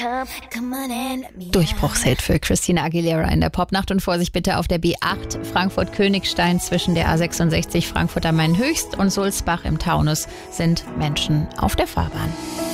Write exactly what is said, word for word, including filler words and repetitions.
Durchbruchshit für Christina Aguilera in der Popnacht. Und Vorsicht bitte auf der B acht Frankfurt-Königstein zwischen der A sechsundsechzig Frankfurt am Main Höchst und Sulzbach im Taunus sind Menschen auf der Fahrbahn.